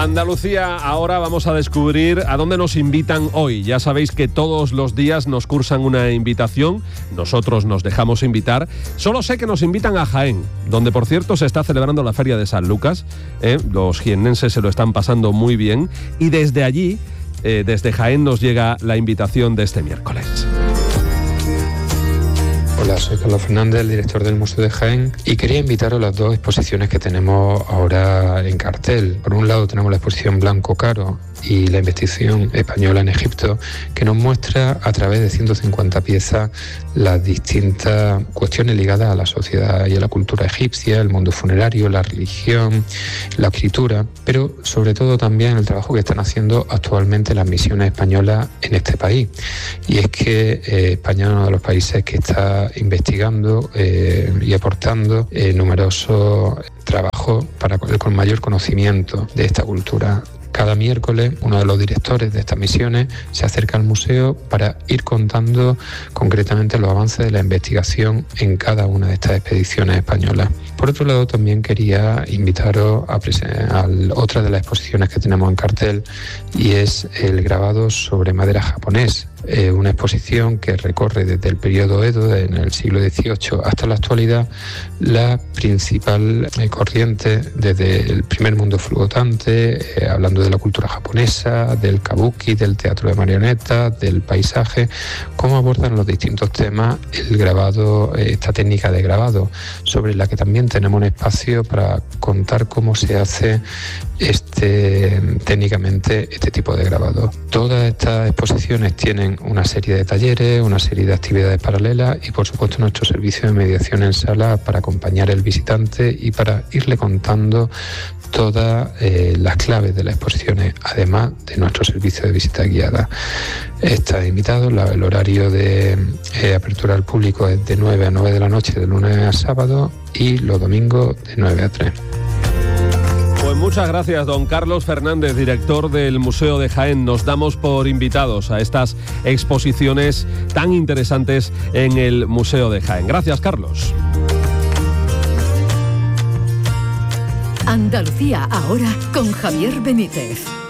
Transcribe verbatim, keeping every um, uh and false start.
Andalucía, ahora vamos a descubrir a dónde nos invitan hoy. Ya sabéis que todos los días nos cursan una invitación, nosotros nos dejamos invitar. Solo sé que nos invitan a Jaén, donde por cierto se está celebrando la Feria de San Lucas. ¿eh? Los jiennenses se lo están pasando muy bien y desde allí, eh, desde Jaén, nos llega la invitación de este miércoles. Hola, soy Carlos Fernández, el director del Museo de Jaén, y quería invitaros a las dos exposiciones que tenemos ahora en cartel. Por un lado tenemos la exposición Blanco Caro y la investigación española en Egipto, que nos muestra a través de ciento cincuenta piezas las distintas cuestiones ligadas a la sociedad y a la cultura egipcia, el mundo funerario, la religión, la escritura, pero sobre todo también el trabajo que están haciendo actualmente las misiones españolas en este país. Y es que eh, España es uno de los países que está investigando eh, y aportando eh, numerosos trabajos para con mayor conocimiento de esta cultura. Cada miércoles uno de los directores de estas misiones se acerca al museo para ir contando concretamente los avances de la investigación en cada una de estas expediciones españolas. Por otro lado, también quería invitaros a, a otra de las exposiciones que tenemos en cartel, y es el grabado sobre madera japonés. Eh, una exposición que recorre desde el periodo Edo, en el siglo dieciocho, hasta la actualidad, la principal eh, corriente desde el primer mundo flotante, eh, hablando de la cultura japonesa, del kabuki, del teatro de marionetas, del paisaje, cómo abordan los distintos temas el grabado, eh, esta técnica de grabado, sobre la que también tenemos un espacio para contar cómo se hace este técnicamente este tipo de grabado. Todas estas exposiciones tienen una serie de talleres, una serie de actividades paralelas y por supuesto nuestro servicio de mediación en sala para acompañar al visitante y para irle contando todas eh, las claves de las exposiciones, además de nuestro servicio de visita guiada. Está invitado, la, el horario de eh, apertura al público es de nueve a nueve de la noche de lunes a sábado y los domingos de nueve a tres. Pues muchas gracias, don Carlos Fernández, director del Museo de Jaén. Nos damos por invitados a estas exposiciones tan interesantes en el Museo de Jaén. Gracias, Carlos. Andalucía ahora con Javier Benítez.